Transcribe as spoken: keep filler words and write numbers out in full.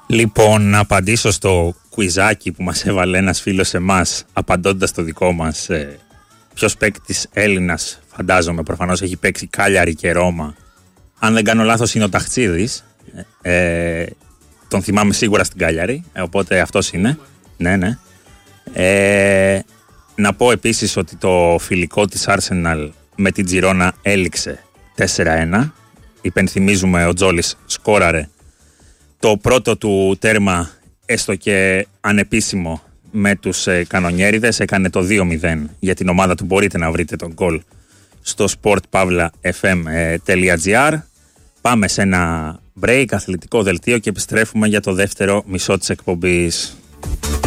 Λοιπόν, να απαντήσω στο κουιζάκι που μας έβαλε ένας φίλος εμάς, απαντώντας το δικό μας. Ε, ποιος παίκτης Έλληνας, φαντάζομαι, προφανώς έχει παίξει Κάλιαρη και Ρώμα. Αν δεν κάνω λάθος είναι ο Ταχτσίδης. Ε, τον θυμάμαι σίγουρα στην Κάλιαρη, ε, οπότε αυτός είναι. Ναι, ναι. Ε, να πω επίσης ότι το φιλικό της Arsenal με την Τζιρόνα έληξε τέσσερα ένα. Υπενθυμίζουμε, ο Τζόλης σκόραρε το πρώτο του τέρμα, έστω και ανεπίσημο, με τους ε, κανονιέριδες. Έκανε το δύο μηδέν για την ομάδα του. Μπορείτε να βρείτε τον γκολ στο sport pavla f m dot g r. Πάμε σε ένα break, αθλητικό δελτίο, και επιστρέφουμε για το δεύτερο μισό της εκπομπής.